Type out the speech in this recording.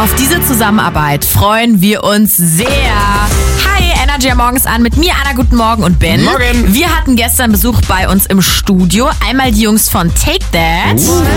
Auf diese Zusammenarbeit freuen wir uns sehr. Hi, Energy morgens an mit mir, Anna, guten Morgen und Ben. Morgen. Wir hatten gestern Besuch bei uns im Studio. Einmal die Jungs von Take That.